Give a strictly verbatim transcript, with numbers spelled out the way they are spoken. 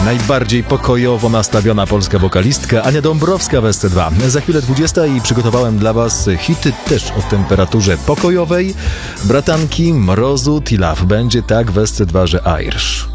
Najbardziej pokojowo nastawiona polska wokalistka Ania Dąbrowska w S C dwa. Za chwilę dwudziesta i przygotowałem dla Was hity też o temperaturze pokojowej. Bratanki, Mrozu, T-Love. Będzie tak w S C dwa, że Irish.